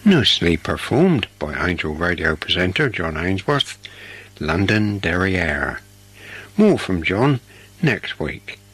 Mostly performed by Angel Radio presenter John Ainsworth, London Derriere. More from John next week.